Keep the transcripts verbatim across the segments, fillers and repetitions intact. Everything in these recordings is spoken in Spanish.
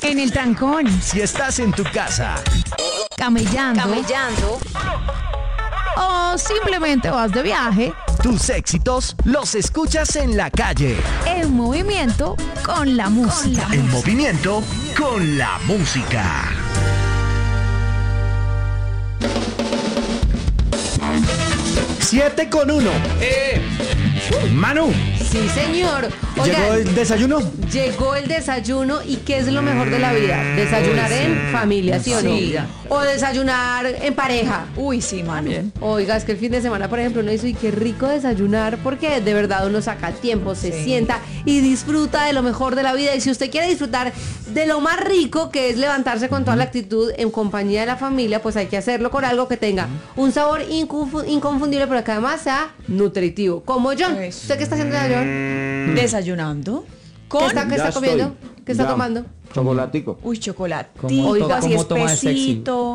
En el trancón. Si estás en tu casa. Camellando. Camellando. O simplemente vas de viaje. Tus éxitos los escuchas en la calle. En movimiento con la música. En movimiento con la música. Siete con uno. Eh, Manu. Sí, señor. Oigan, ¿llegó el desayuno? Llegó el desayuno y ¿qué es lo mejor de la vida? Desayunar Uy, sí. en familia, ¿sí o no? Sí. O desayunar en pareja. Uy, sí, mano. Oiga, es que el fin de semana, por ejemplo, uno dice, uy, qué rico desayunar, porque de verdad uno saca tiempo, se Sí. sienta y disfruta de lo mejor de la vida. Y si usted quiere disfrutar de lo más rico, que es levantarse con toda la actitud en compañía de la familia, pues hay que hacerlo con algo que tenga un sabor inconfu- inconfundible, pero que además sea nutritivo. Como John. Eso. ¿Usted qué está haciendo, John? Desayunando ¿Qué con... está, qué Ya está comiendo? estoy. ¿Qué está Ya. tomando? Chocolatico. Uy, chocolate. Como Oiga, to- así como toma de sexy. espesito.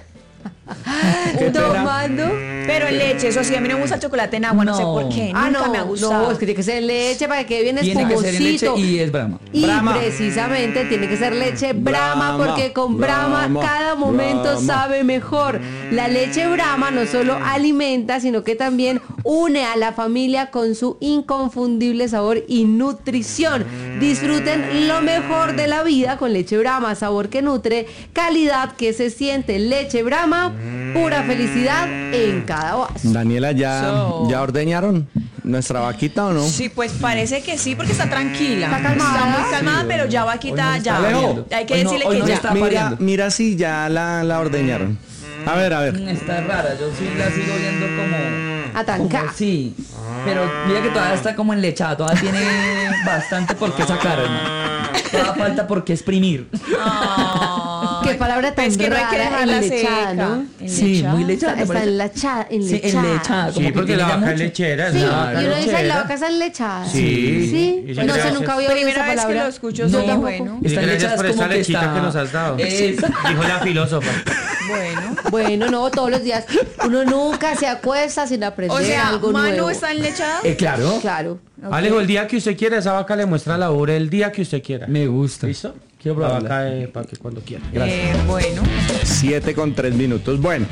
Tomando. Pero en leche, eso sí, a mí no me gusta el chocolate en agua, no, sé No. por qué. Ah, Nunca no, me ha gustado. no, es que tiene que ser leche para que quede bien Tiene que ser en leche espumosito. y es Brahma. Y Brahma. precisamente tiene que ser leche Brahma, Brahma, porque con Brahma, Brahma, cada momento Brahma. sabe mejor. La leche Brahma no solo alimenta, sino que también une a la familia con su inconfundible sabor y nutrición. Disfruten lo mejor de la vida con leche Brahma, sabor que nutre, calidad que se siente. Leche Brahma, pura felicidad en cada vaso. Daniela, ¿ya, So- ¿ya ordeñaron nuestra vaquita o no? Sí, pues parece que sí, porque está tranquila. Está calmada. Está muy calmada, pero ya va a quitar, Hoy no ya. está pariendo. Hay que Hoy no- decirle hoy que no ya. está Mira, pariendo. mira si ya la, la ordeñaron. A ver, a ver. Está rara, yo sí la sigo viendo como... Atrancada. como sí, pero mira que todavía está como enlechada, todavía tiene bastante por qué sacar, hermano. Todavía falta por qué exprimir. Ah. Qué palabra tan Es que no hay que rara, dejarla enlechada, seca. ¿no? Sí, Enlechada. muy lechada. Está, ¿te está parece? enlachada, Sí, enlechada. enlechada. Sí, como que porque tiene la ya vaca es mucho. lechera. Sí, es y una vaca uno dice, "Ay, la lechera". vaca está enlechada. Sí. Sí, Y no sé, gracias. nunca había oído Primera esa vez que palabra. lo escucho, Yo sí, tampoco. bueno. Y Está gracias enlechada, por es esa como que lechita está- que nos has dado. Es- Dijo la filósofa. Bueno. Bueno, no, todos los días. Uno nunca se acuesta sin aprender O sea, algo Manu nuevo. está enlechada. Eh, claro, Claro. Alejo, el día que usted quiera, esa vaca le muestra la ubre el día que usted quiera. me gusta. ¿Listo? Quiero La probarla. vaca eh, para que cuando quiera. Eh, bueno. Siete con tres minutos. Bueno.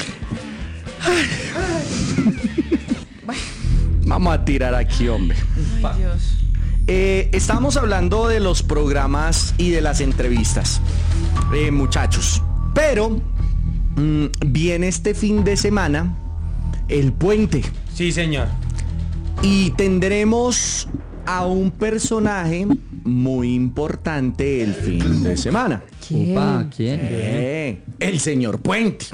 Vamos a tirar aquí, hombre. Ay, Dios. Eh, estábamos hablando de los programas y de las entrevistas, eh, muchachos. Pero mm, viene este fin de semana el puente Sí, señor. y tendremos a un personaje muy importante el fin de semana. Opa, ¿quién? Eh, el señor Puente.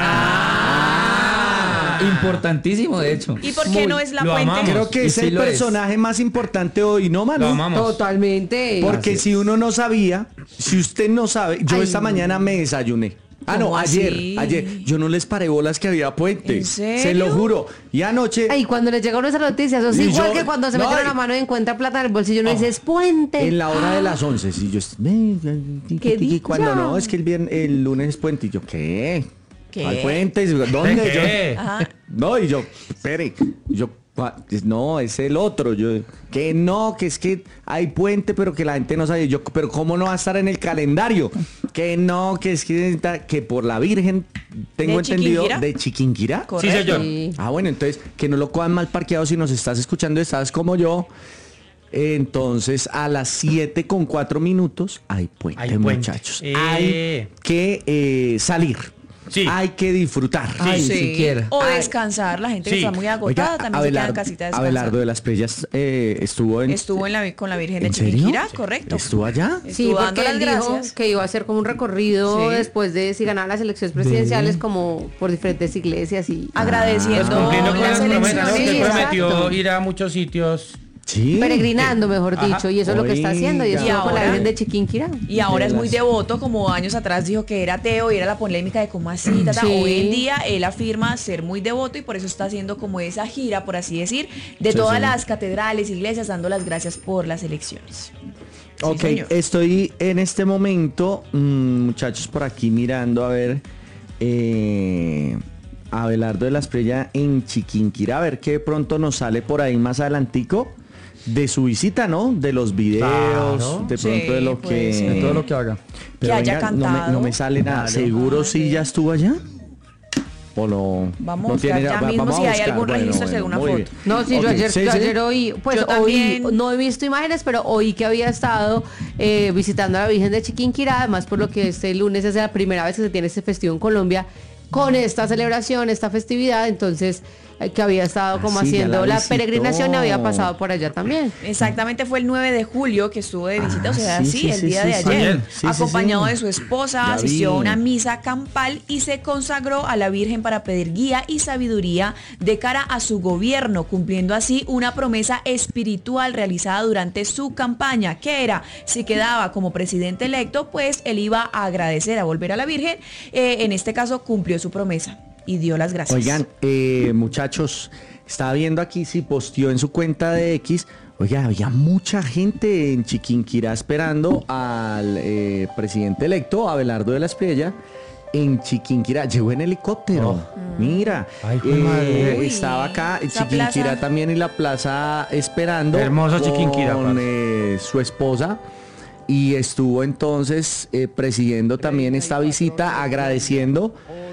Ah, importantísimo, de hecho. ¿Y por qué no es la Lo fuente? amamos. Creo que Y es sí el lo es. personaje más importante hoy, ¿no, Manu? Lo amamos. Totalmente. Porque si uno no sabía, si usted no sabe, yo Ay, esta no. mañana me desayuné. Ah, no, ¿Cómo ayer, así? ayer. Yo no les paré bolas que había puente. ¿En serio? Se lo juro. Y anoche. Ay, cuando les llega a uno esa noticia, eso es Y igual yo- que cuando se no, meten y- la mano y encuentra plata en el bolsillo, uno dice, es puente. En la hora de las once, sí, yo... ¿Qué Y cuando dicha? no, es que el, viernes, el lunes es puente. Y yo, ¿qué? ¿Qué? ¿Al puente? ¿Dónde? ¿De qué? Yo, Ajá. no, y yo, espere. Y yo, "Cua- no, es el otro. Yo, que no, que es que hay puente, pero que la gente no sabe. Yo, pero ¿cómo no va a estar en el calendario? Que no, que es que, que por la Virgen, tengo ¿De entendido, Chiquinquirá? de Chiquinquirá. Sí, señor. Sí. Ah, bueno, entonces, que no lo cojan mal parqueado si nos estás escuchando, estás como yo. Entonces, a las siete con cuatro minutos hay puente, Hay puente. muchachos. Eh. Hay que eh, salir. Sí. Hay que disfrutar. Ay, Sí. siquiera. O Ay. descansar, la gente Sí. que está muy agotada también se queda en casita descansando. Abelardo de las Prellas eh, estuvo en... Estuvo en la, con la Virgen de ¿En serio? Chiquinquirá, correcto. ¿Estuvo allá? Sí, Estuvo porque dando las él dijo gracias. que iba a hacer como un recorrido Sí. después de si ganaba las elecciones presidenciales, como por diferentes iglesias y Agradeciendo Pues cumpliendo con las las promesas, ¿no? elecciones. Que Sí, prometió exacto. ir a muchos sitios. Sí. peregrinando, mejor Ajá. dicho, y eso es lo que está haciendo, y Oiga. estuvo Y con la ahora- Virgen de Chiquinquirá. Y ahora es muy Velas. devoto, como años atrás dijo que era ateo y era la polémica de cómo así, tata. Sí. Hoy en día él afirma ser muy devoto y por eso está haciendo como esa gira, por así decir, de Sí, todas sí. las catedrales, iglesias, dando las gracias por las elecciones. Sí, Ok, señor. estoy en este momento, mm, muchachos, por aquí mirando a ver eh, Abelardo de la Esprella en Chiquinquirá, a ver qué de pronto nos sale por ahí más adelantico. de su visita, ¿no? De los videos, Claro. de Sí, pronto de lo puede que... ser. De todo lo que haga. Pero haya venga, no me, cantado. no me sale nada. ¿Seguro sí ya estuvo allá? ¿O no? Vamos no a buscar ya va- mismo vamos a si hay buscar. algún Bueno, registro de bueno, alguna muy foto. bien. No, sí, yo Ok, ayer, sí, yo sí. ayer oí, pues Yo oí, también. no he visto imágenes, pero oí que había estado eh, visitando a la Virgen de Chiquinquirá, además por lo que este lunes es la primera vez que se tiene este festivo en Colombia con esta celebración, esta festividad, entonces eh, que había estado como Ah, sí, ya haciendo la la, visitó. peregrinación y había pasado por allá también. Exactamente, fue el nueve de julio que estuvo de visita, Ah, o sea, sí, sí, sí, el sí, día sí, de sí. ayer, Ayer. Sí, sí, acompañado sí. de su esposa, Ya asistió vi. a una misa campal y se consagró a la Virgen para pedir guía y sabiduría de cara a su gobierno, cumpliendo así una promesa espiritual realizada durante su campaña, que era, si quedaba como presidente electo, pues él iba a agradecer, a volver a la Virgen, eh, en este caso cumplió su promesa y dio las gracias. Oigan, eh, muchachos, estaba viendo aquí si posteó en su cuenta de X. Oiga, había mucha gente en Chiquinquirá esperando al eh, presidente electo, Abelardo de la Espriella, en Chiquinquirá. Llegó en helicóptero. Mira, Ay, jue eh, madre. Uy, estaba acá en esa Chiquinquirá plaza. también en la plaza esperando. Hermoso Chiquinquirá, con parce. eh, su esposa. Y estuvo entonces eh, presidiendo también esta visita, agradeciendo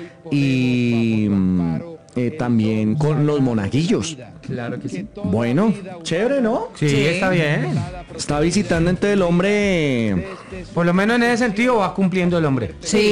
y mm, eh, también con los monaguillos. Claro que sí. Bueno, chévere, ¿no? Sí, Sí. está bien. Está visitando entonces el hombre. Por lo menos en ese sentido va cumpliendo el hombre.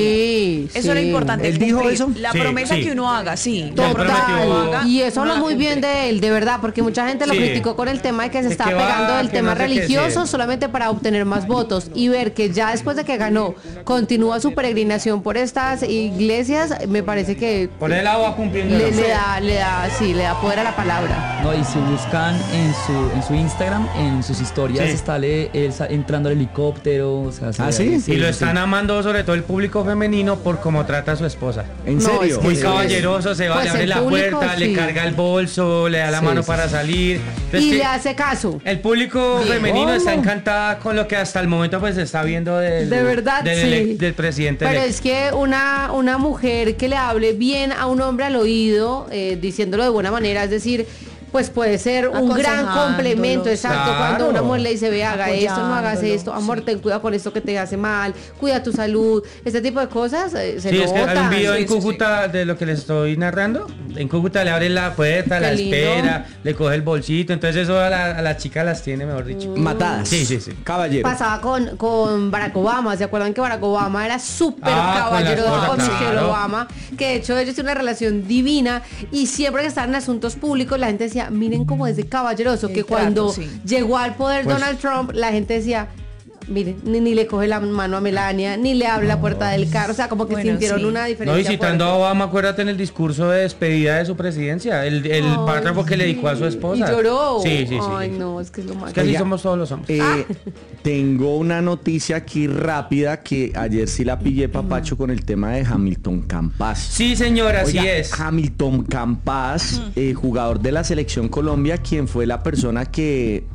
Sí, Eso es lo sí. importante. ¿Él dijo cumplir eso? La Sí, promesa sí. que uno haga, sí. La Total. promesa que uno haga, Y eso uno habla la muy bien cumple. de él, de verdad, porque mucha gente lo Sí. criticó con el tema de que se De estaba que va, pegando del que tema no sé qué, religioso sí. solamente para obtener más votos y ver que ya después de que ganó continúa su peregrinación por estas iglesias, me parece que Por el lado va cumpliendo el le, hombre. le da, le da, sí, le da poder a la palabra. No, y si buscan en su, en su Instagram, en sus historias, Sí. está le- él sa- entrando al helicóptero. O sea, se ¿Ah, ve sí? ahí, Y lo están amando sobre todo el público femenino por cómo trata a su esposa. ¿En No, serio? es que Muy sí. caballeroso, se va, Pues le abre el la público, puerta, sí. le carga el bolso, le da la Sí, mano sí, para sí. salir. Entonces, Y que le hace caso. el público Bien. femenino está ¿Cómo? encantada con lo que hasta el momento pues se está viendo del, De verdad, del, sí. elec- del presidente Pero electo. es que una, una mujer que le hable bien a un hombre al oído, eh, diciéndolo de buena manera, es decir, pues puede ser un gran Aconsejándolo. complemento, exacto. Claro. Cuando una mujer le dice, ve, haga esto, no hagas Apoyándolo, esto, amor, sí. ten cuidado con esto que te hace mal, cuida tu salud, este tipo de cosas, eh, se Sí, es que hay un nota. video Sí, en sí, Cúcuta de lo que les estoy narrando. En Cúcuta le abre la puerta, Qué la lindo. espera, le coge el bolsito. Entonces eso a la, a la chica las tiene, mejor dicho. Matadas. Sí, sí, sí. Caballero. Pasaba con, con Barack Obama, ¿se acuerdan que Barack Obama era súper Ah, con la caballero esposa, con Michelle claro. Obama? Que de hecho ellos tienen una relación divina y siempre que estaban en asuntos públicos la gente decía, miren cómo es de caballeroso, El que trato, cuando sí. llegó al poder Pues- Donald Trump la gente decía, miren, ni, ni le coge la mano a Melania, ni le abre la puerta del carro, o sea, como que Bueno, sintieron sí. una diferencia. No, y citando a fuerte. Obama, acuérdate en el discurso de despedida de su presidencia, el, el Ay, párrafo que le dedicó a su sí. esposa. Y lloró. Sí, sí, sí. Ay, sí. no, es que es lo más. Es que así Oiga, somos todos los hombres. Eh, tengo una noticia aquí rápida que ayer sí la pillé papacho con el tema de Hamilton Campas. Sí, señora, así Oiga, es. Hamilton Campas, eh, jugador de la selección Colombia, quien fue la persona que,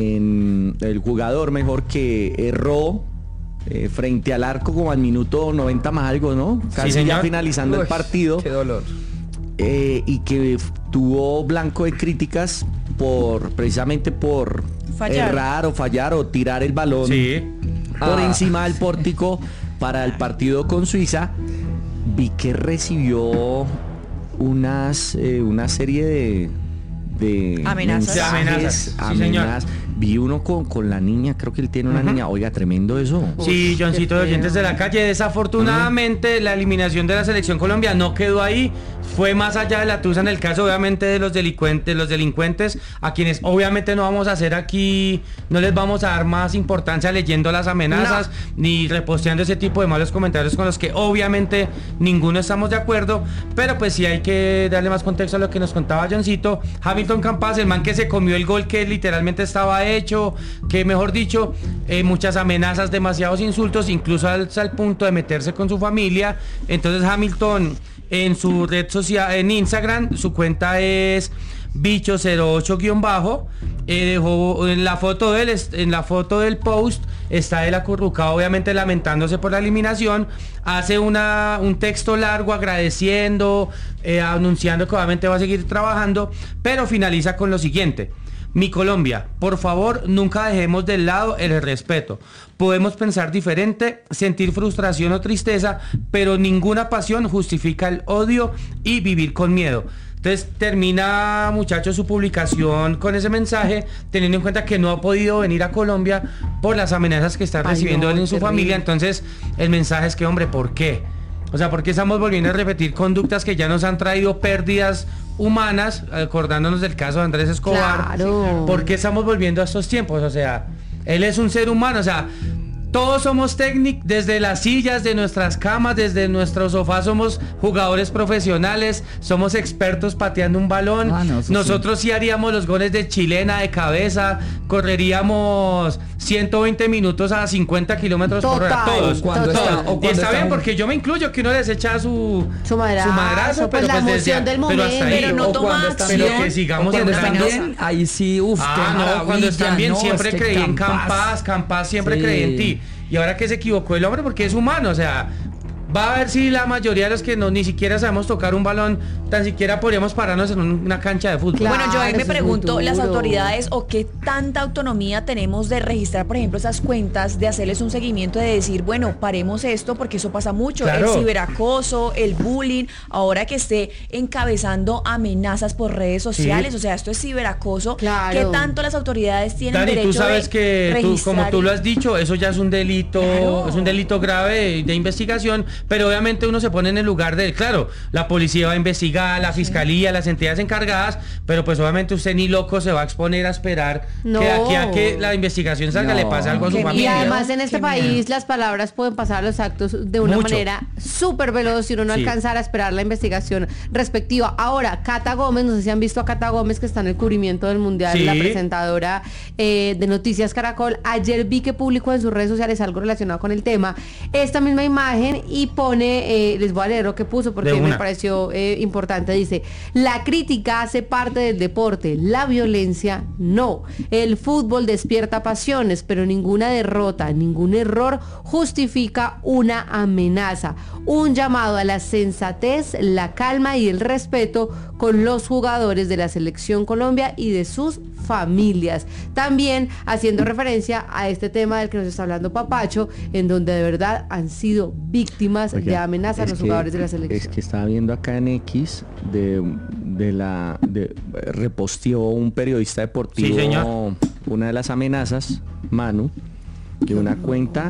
en, el jugador mejor que erró eh, frente al arco como al minuto noventa más algo, ¿no? Casi ya señor. finalizando el Uy, partido. Qué dolor. eh, y que f- tuvo blanco de críticas por precisamente por Fallar. errar o fallar o tirar el balón Sí. por Ah. encima del pórtico para el partido con Suiza. Vi que recibió unas eh, una serie de de Amenazas. De amenazas, sí, señor. amenazas. Vi uno con, con la niña, creo que él tiene una Ujú. niña. Oiga, tremendo eso. Sí, Uy, Johncito qué de Oyentes feo. de la Calle. Desafortunadamente, la eliminación de la selección Colombia no quedó ahí. Fue más allá de la tusa en el caso, obviamente, de los delincuentes, los delincuentes, a quienes obviamente no vamos a hacer aquí, no les vamos a dar más importancia leyendo las amenazas, ni reposteando ese tipo de malos comentarios con los que obviamente ninguno estamos de acuerdo. Pero pues sí hay que darle más contexto a lo que nos contaba Johncito. Hamilton Campas, el man que se comió el gol que literalmente estaba hecho, que mejor dicho, eh, muchas amenazas, demasiados insultos, incluso al, al punto de meterse con su familia. Entonces Hamilton en su red social, en Instagram, su cuenta es bicho cero ocho guión bajo, eh, dejó en la foto de él, est- en la foto del post está él acurrucado, obviamente lamentándose por la eliminación, hace una, un texto largo agradeciendo, eh, anunciando que obviamente va a seguir trabajando, pero finaliza con lo siguiente: Mi Colombia, por favor, nunca dejemos de lado el respeto. Podemos pensar diferente, sentir frustración o tristeza, pero ninguna pasión justifica el odio y vivir con miedo. Entonces termina, muchachos, su publicación con ese mensaje, teniendo en cuenta que no ha podido venir a Colombia por las amenazas que está Ay, recibiendo no, él en su terrible. familia. Entonces el mensaje es que, hombre, ¿por qué? O sea, ¿por qué estamos volviendo a repetir conductas que ya nos han traído pérdidas humanas, acordándonos del caso de Andrés Escobar? Claro. ¿Por qué estamos volviendo a estos tiempos? O sea, él es un ser humano, o sea, todos somos técnicos, desde las sillas de nuestras camas, desde nuestros sofás somos jugadores profesionales, somos expertos pateando un balón. Ah, no, eso Nosotros sí. sí haríamos los goles de chilena, de cabeza, correríamos ciento veinte minutos a cincuenta kilómetros por hora, Total, todos. Cuando todos. está- o y cuando está está bien un- porque yo me incluyo, que uno les echa su, Su madrazo, pues, la emoción del pero hasta momento. ahí. Pero no O toma cuando están acción. Pero que sigamos o cuando están entrando. bien, ahí sí, uff, Ah, no, cuando están bien siempre creí en Campas, Campas siempre Sí. creí en ti. Y ahora que se equivocó el hombre porque es humano, o sea, va a ver si la mayoría de los que no ni siquiera sabemos tocar un balón, tan siquiera podríamos pararnos en un- una cancha de fútbol. Claro. Bueno, yo ahí me eso es pregunto, muy las duro. autoridades o qué tanta autonomía tenemos de registrar, por ejemplo, esas cuentas, de hacerles un seguimiento, de decir, bueno, paremos esto porque eso pasa mucho, Claro. el ciberacoso, el bullying, ahora que esté encabezando amenazas por redes sociales, Sí. o sea, esto es ciberacoso, Claro. ¿qué tanto las autoridades tienen Dani, derecho tú sabes de que tú, registrar como tú y- lo has dicho, eso ya es un delito, Claro. es un delito grave de, de investigación, pero obviamente uno se pone en el lugar de él. Claro, la policía va a investigar, la fiscalía, las entidades encargadas, pero pues obviamente usted ni loco se va a exponer a esperar No. que aquí a que la investigación salga No. le pase algo a su Qué Y familia. además en este Qué país miedo. las palabras pueden pasar a los actos de una Mucho. manera súper veloz y uno no Sí. alcanzar a esperar la investigación respectiva. Ahora, Cata Gómez, no sé si han visto a Cata Gómez que está en el cubrimiento del Mundial, Sí. la presentadora eh, de Noticias Caracol. Ayer vi que publicó en sus redes sociales algo relacionado con el tema, esta misma imagen, y pone, eh, les voy a leer lo que puso porque De me una. pareció eh, importante. Dice: la crítica hace parte del deporte, la violencia no. El fútbol despierta pasiones, pero ninguna derrota, ningún error justifica una amenaza. Un llamado a la sensatez, la calma y el respeto con los jugadores de la Selección Colombia y de sus familias. También haciendo referencia a este tema del que nos está hablando Papacho, en donde de verdad han sido víctimas Oiga, de amenazas es los que- jugadores de la selección. Es que estaba viendo acá en X de, de la de, reposteó un periodista deportivo Sí, señor. una de las amenazas, Manu, de una cuenta,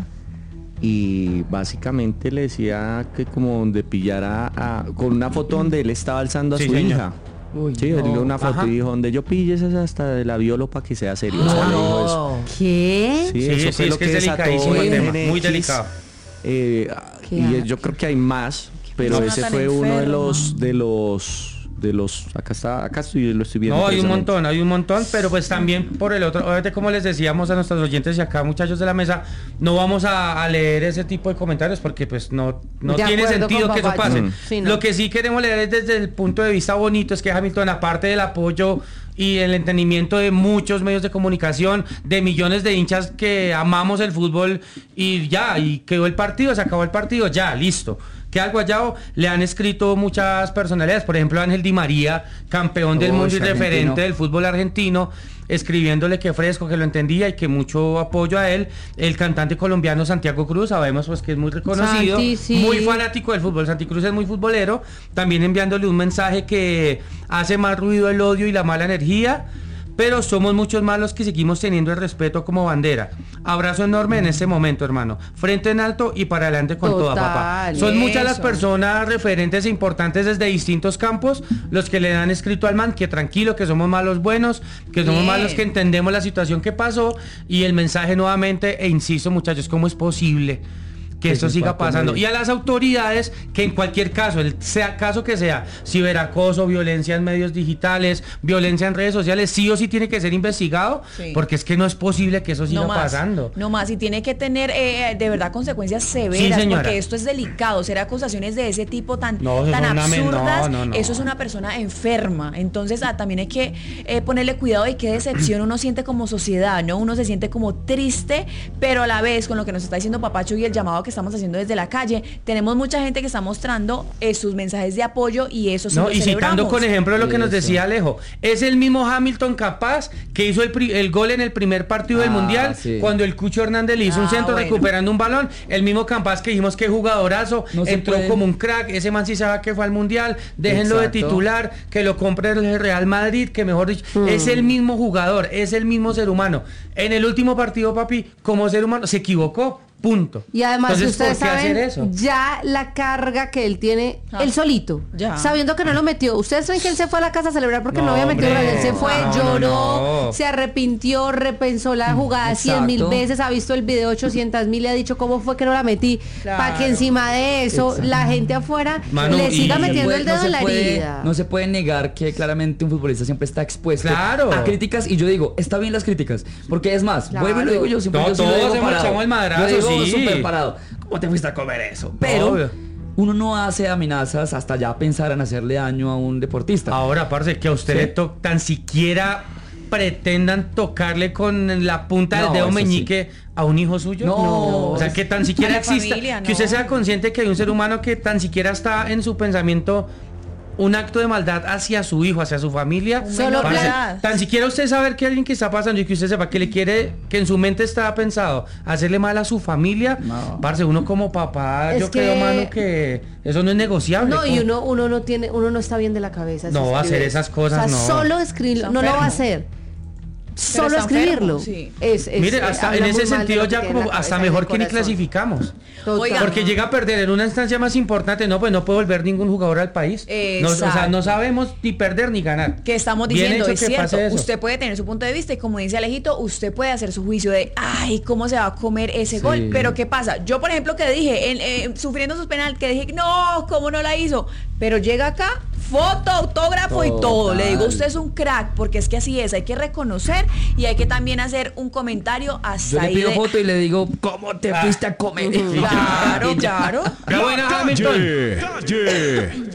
y básicamente le decía que como donde pillara a- con una foto donde él estaba alzando a Sí, su señor. hija. Uy, Sí, él no. dio una foto Ajá. y dijo, donde yo pilles esa hasta de la violo para que sea serio. O sea, le dijo eso. ¿Qué? Sí, Sí, eso sí, fue es lo que que es desató delicadísimo el en tema, muy X. delicado. Eh, Qué y arte. yo creo que hay más, pero persona ese tan fue uno de enferma. los de los de los acá está acá estoy lo estoy viendo. No, hay un precisamente. montón, hay un montón, pero pues también por el otro, obviamente como les decíamos a nuestros oyentes y acá muchachos de la mesa, no vamos a, a leer ese tipo de comentarios porque pues no, no De tiene acuerdo sentido con que eso Papacho. pase. Mm. Sí, no. Lo que sí queremos leer es desde el punto de vista bonito, es que Hamilton, aparte del apoyo y el entendimiento de muchos medios de comunicación, de millones de hinchas que amamos el fútbol y ya, y quedó el partido, se acabó el partido, ya, listo. Que al Guayao le han escrito muchas personalidades, por ejemplo Ángel Di María, campeón del Oh, mundo y ese referente argentino. del fútbol argentino, escribiéndole que fresco, que lo entendía y que mucho apoyo a él. El cantante colombiano Santiago Cruz, sabemos pues que es muy reconocido, Santi, sí. muy fanático del fútbol. Santi Cruz es muy futbolero, también enviándole un mensaje que hace más ruido el odio y la mala energía, pero somos muchos más los que seguimos teniendo el respeto como bandera. Abrazo enorme en este momento, hermano. Frente en alto y para adelante con toda, papá. Total, Son muchas las eso. personas referentes e importantes desde distintos campos los que le han escrito al man que tranquilo, que somos malos buenos, que somos Bien. malos que entendemos la situación que pasó, y el mensaje nuevamente, e insisto muchachos, ¿cómo es posible que Que esto se siga pueda pasando? poner- Y a las autoridades que en cualquier caso, el sea caso que sea, ciberacoso, violencia en medios digitales, violencia en redes sociales, sí o sí tiene que ser investigado, Sí. porque es que no es posible que eso siga No más, pasando. no más, y tiene que tener eh, de verdad consecuencias severas, Sí, señora. porque esto es delicado, ser acusaciones de ese tipo tan, No, eso tan es una men- absurdas, no, no, no. eso es una persona enferma, entonces ah, también hay que eh, ponerle cuidado, y qué decepción uno siente como sociedad, ¿no? Uno se siente como triste, pero a la vez con lo que nos está diciendo Papacho y el llamado que estamos haciendo desde la calle. Tenemos mucha gente que está mostrando eh, sus mensajes de apoyo y eso sí No, lo y citando celebramos. con ejemplo lo que nos Eso. decía Alejo, es el mismo Hamilton capaz que hizo el, pri- el gol en el primer partido del Ah, Mundial, sí. cuando el Cucho Hernández le hizo un Ah, centro bueno. recuperando un balón, el mismo capaz que dijimos que jugadorazo, No se entró puede. como un crack, ese man sí sabe que fue al Mundial, déjenlo de Exacto. titular, que lo compre el Real Madrid, que mejor dicho, es el mismo jugador, es el mismo ser humano. En el último partido, papi, como ser humano, se equivocó. Punto. Y además, Entonces, que ustedes ¿por qué hacer saben, eso? ya la carga que él tiene, Ah. él solito, Ya. sabiendo que no lo metió. ¿Ustedes creen que él se fue a la casa a celebrar porque no, No, había metido hombre. gol? Él se fue, No, no, lloró, no. se arrepintió, repensó la jugada cien mil Exacto. veces, ha visto el video ochocientas mil y ha dicho cómo fue que no la metí. Claro. Para que encima de eso, Exacto. la gente afuera Manu, le y- siga no se metiendo puede- el dedo no se en la puede- herida. No se puede negar que claramente un futbolista siempre está expuesto Claro. a críticas y yo digo, está bien las críticas, porque es más, Claro. vuelvo y lo digo yo, siempre No, yo sí lo todos digo hemos parado. echado el madrazo, Yo digo sí. súper parado. ¿Cómo te fuiste a comer eso? Pero Obvio. uno no hace amenazas hasta ya pensar en hacerle daño a un deportista. Ahora, parce, que a usted Sí. le to- tan siquiera pretendan tocarle con la punta del No, dedo eso meñique a un hijo suyo. No. O sea, que tan siquiera A la exista. familia, Que usted no. sea consciente que hay un ser humano que tan siquiera está en su pensamiento un acto de maldad hacia su hijo, hacia su familia. Un Solo menor de Parce, edad. tan siquiera usted saber que alguien que está pasando y que usted sepa que le quiere, que en su mente está pensado hacerle mal a su familia, No. parce, uno como papá, Es yo que- creo, mano, que eso no es negociable. No, y ¿cómo? uno, uno no tiene, uno no está bien de la cabeza. si No va a escribe hacer eso. esas cosas, O sea, no. solo escribirlo, Está no lo va a enfermo. hacer. Solo está escribirlo. enfermo, sí. Es, es- Mire, eh, hasta habla en muy ese mal de sentido lo que ya tiene como en la hasta cabeza y en mejor el que ni corazón. clasificamos. Total. Oiga, Porque llega a perder en una instancia más importante, no, pues no puede volver ningún jugador al país. No, o sea, Exacto. no sabemos ni perder ni ganar. Que estamos Bien diciendo, hecho es que cierto, pase eso. usted puede tener su punto de vista y como dice Alejito, usted puede hacer su juicio de, ay, ¿cómo se va a comer ese Sí. gol? Pero ¿qué pasa? Yo, por ejemplo, que dije, en, eh, sufriendo sus penal, que dije, no, ¿cómo no la hizo? Pero llega acá, foto, autógrafo y todo. Total. Le digo, usted es un crack, porque es que así es, hay que reconocer y hay que también hacer un comentario hasta Yo le ahí pido de- foto y le digo, ¿cómo te Ah. fuiste a comer? Claro, Y ya. claro. Ya buena, Hamilton. Calle.